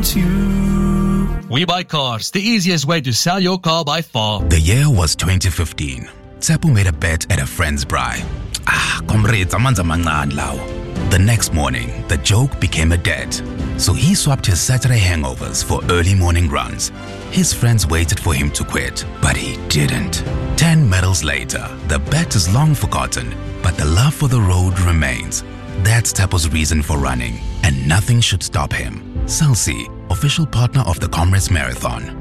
want you. We Buy Cars, the easiest way to sell your car by far. The year was 2015. Tsepo made a bet at a friend's braai. Comrades, amanza mancane lawo. The next morning, the joke became a debt. So he swapped his Saturday hangovers for early morning runs. His friends waited for him to quit, but he didn't. 10 medals later, the bet is long forgotten, but the love for the road remains. That's Tsepo's reason for running, and nothing should stop him. Celsi, official partner of the Comrades Marathon.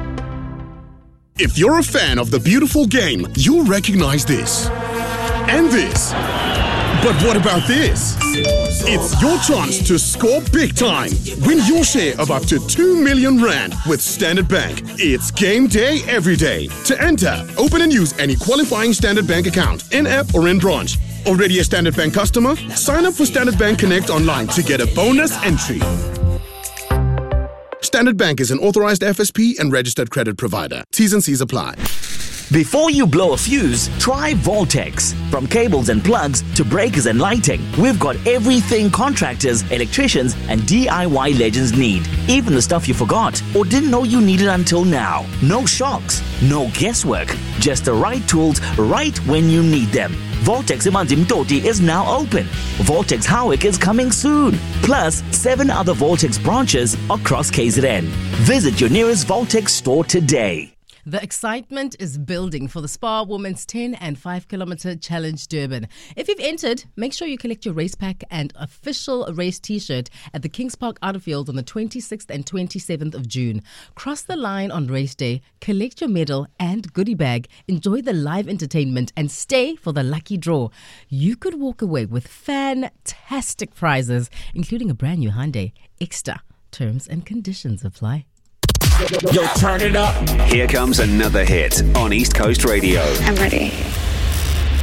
If you're a fan of the beautiful game, you'll recognize this. And this. But what about this? It's your chance to score big time. Win your share of up to 2 million rand with Standard Bank. It's game day every day. To enter, open and use any qualifying Standard Bank account, in-app or in branch. Already a Standard Bank customer? Sign up for Standard Bank Connect online to get a bonus entry. Standard Bank is an authorized FSP and registered credit provider. T's and C's apply. Before you blow a fuse, try Voltex. From cables and plugs to breakers and lighting, we've got everything contractors, electricians, and DIY legends need. Even the stuff you forgot or didn't know you needed until now. No shocks, no guesswork, just the right tools right when you need them. Voltex Imanzi Mtoti is now open. Voltex Howick is coming soon. Plus, 7 other Voltex branches across KZN. Visit your nearest Voltex store today. The excitement is building for the Spar Women's 10 and 5 kilometer challenge Durban. If you've entered, make sure you collect your race pack and official race t-shirt at the Kings Park Outer Field on the 26th and 27th of June. Cross the line on race day, collect your medal and goodie bag, enjoy the live entertainment and stay for the lucky draw. You could walk away with fantastic prizes, including a brand new Hyundai Extra. Terms and conditions apply. Yo, turn it up. Here comes another hit on East Coast Radio. I'm ready.